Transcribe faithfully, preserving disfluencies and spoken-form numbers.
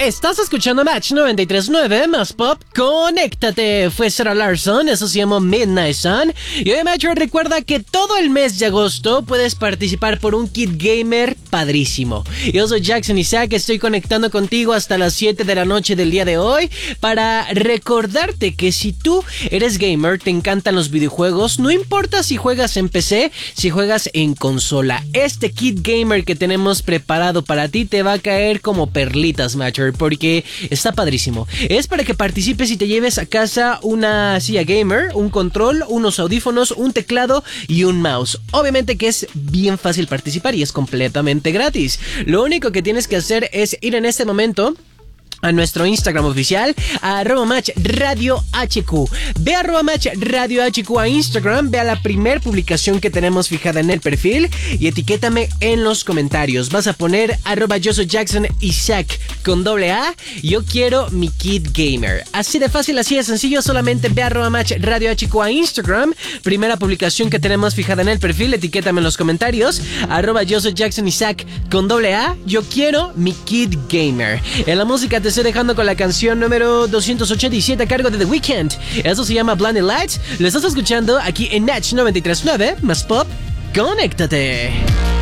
Estás escuchando Match noventa y tres punto nueve más Pop. Conéctate. Fue Sarah Larson, eso se llama Midnight Sun. Y hoy, Match, recuerda que todo el mes de agosto puedes participar por un kit gamer padrísimo. Yo soy Jackson Isaac, estoy conectando contigo hasta las siete de la noche del día de hoy para recordarte que si tú eres gamer, te encantan los videojuegos, no importa si juegas en P C, si juegas en consola, este kit gamer que tenemos preparado para ti te va a caer como perlitas, Matcher, porque está padrísimo. Es para que participes y te lleves a casa una silla gamer, un control, unos audífonos, un teclado y un mouse. Obviamente que es bien fácil participar y es completamente gratis. Lo único que tienes que hacer es ir en este momento a nuestro Instagram oficial, a arroba match radio hq. Ve a arroba match radio hq a Instagram, ve a la primer publicación que tenemos fijada en el perfil y etiquétame en los comentarios. Vas a poner arroba yo soy Jackson Isaac con doble A, yo quiero mi kit gamer. Así de fácil, así de sencillo, solamente ve a arroba match radio hq a Instagram, primera publicación que tenemos fijada en el perfil, etiquétame en los comentarios, arroba yo soy Jackson Isaac con doble A, yo quiero mi kit gamer. En la música te estoy dejando con la canción número doscientos ochenta y siete a cargo de The Weeknd. Eso se llama Blinding Lights. Lo estás escuchando aquí en Match noventa y tres punto nueve más Pop. Conéctate.